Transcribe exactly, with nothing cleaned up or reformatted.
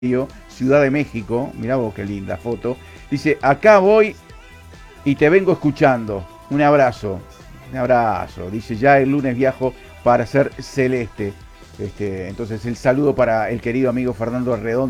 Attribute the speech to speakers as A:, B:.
A: Ciudad de México, mirá vos qué linda foto. Dice, acá voy y te vengo escuchando. Un abrazo, un abrazo. Dice, ya el lunes viajo para ser celeste. Este, entonces el saludo para el querido amigo Fernando Redondo.